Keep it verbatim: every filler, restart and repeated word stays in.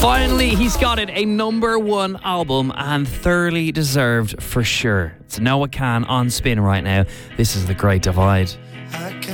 Finally, he's got it. A number one album, and thoroughly deserved for sure. It's Noah Kahan on Spin right now. This is The Great Divide.